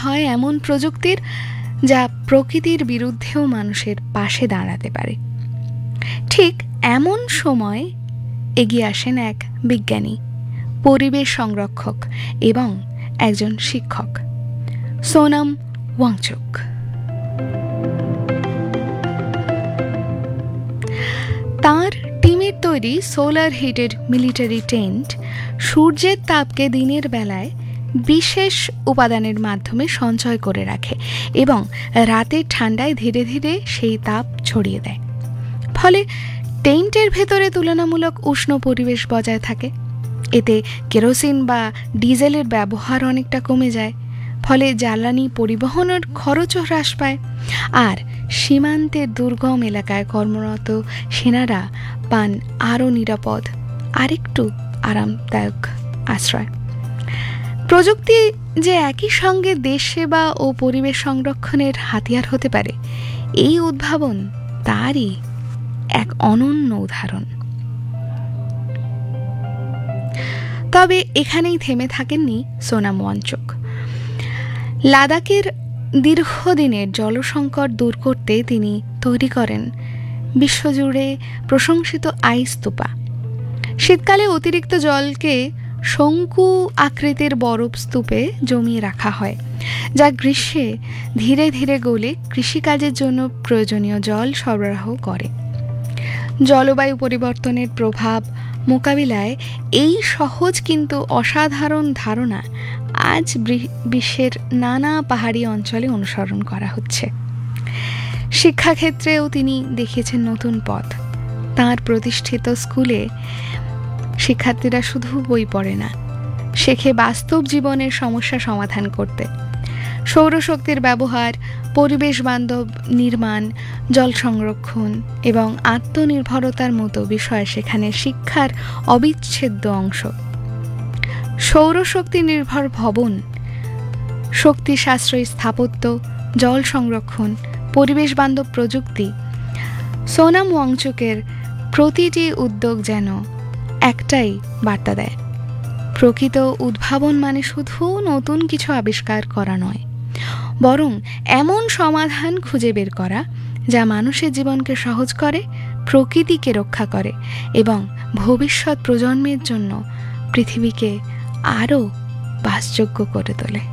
হয় এমন প্রযুক্তির যা প্রকৃতির বিরুদ্ধেও মানুষের পাশে দাঁড়াতে পারে। ঠিক এমন সময় এগিয়ে আসেন এক বিজ্ঞানী, পরিবেশ সংরক্ষক এবং একজন শিক্ষক, সোনাম ওয়াংচুক। তার টিমের তৈরি সোলার হিটেড মিলিটারি টেন্ট সূর্যের তাপকে দিনের বেলায় বিশেষ উপাদানের মাধ্যমে সঞ্চয় করে রাখে এবং রাতের ঠান্ডায় ধীরে ধীরে সেই তাপ ছড়িয়ে দেয়। ফলে টেন্টের ভেতরে তুলনামূলক উষ্ণ পরিবেশ বজায় থাকে। এতে কেরোসিন বা ডিজেলের ব্যবহার অনেকটা কমে যায়, ফলে জ্বালানি পরিবহনের খরচও হ্রাস পায়। আর সীমান্তের দুর্গম এলাকায় কর্মরত সেনারা পান আরও নিরাপদ, আরেকটু আরামদায়ক আশ্রয়। প্রযুক্তি যে একই সঙ্গে দেশ সেবা ও পরিবেশ সংরক্ষণের হাতিয়ার হতে পারে, এই উদ্ভাবন তারই এক অনন্য উদাহরণ। তবে এখানেই থেমে থাকেননি সোনাম ওয়াংচুক। লাদাখের দীর্ঘদিনের জলসংকট দূর করতে তিনি তৈরি করেন বিশ্বজুড়ে প্রশংসিত আইস স্তূপা। শীতকালে অতিরিক্ত জলকে শঙ্কু আকৃতির বরফ স্তূপে জমিয়ে রাখা হয়, যা গ্রীষ্মে ধীরে ধীরে গলে কৃষিকাজের জন্য প্রয়োজনীয় জল সরবরাহ করে। জলবায়ু পরিবর্তনের প্রভাব মোকাবিলায় এই সহজ কিন্তু অসাধারণ ধারণা আজ বিশ্বের নানা পাহাড়ি অঞ্চলে অনুসরণ করা হচ্ছে। শিক্ষাক্ষেত্রেও তিনি দেখিয়েছেন নতুন পথ। তাঁর প্রতিষ্ঠিত স্কুলে শিক্ষার্থীরা শুধু বই পড়ে না, শেখে বাস্তব জীবনের সমস্যা সমাধান করতে। সৌরশক্তির ব্যবহার, পরিবেশ বান্ধব নির্মাণ, জল সংরক্ষণ এবং আত্মনির্ভরতার মতো বিষয় সেখানে শিক্ষার অবিচ্ছেদ্য অংশ। সৌরশক্তি নির্ভর ভবন, শক্তি সাশ্রয়ী স্থাপত্য, জল সংরক্ষণ, পরিবেশ বান্ধব প্রযুক্তি, সোনাম ওয়াংচুকের প্রতিটি উদ্যোগ যেন একটাই বার্তা দেয়: প্রকৃত উদ্ভাবন মানে শুধু নতুন কিছু আবিষ্কার করা নয়, বরং এমন সমাধান খুঁজে বের করা যা মানুষের জীবনকে সহজ করে, প্রকৃতিকে রক্ষা করে এবং ভবিষ্যৎ প্রজন্মের জন্য পৃথিবীকে আরও বাসযোগ্য করে তোলে।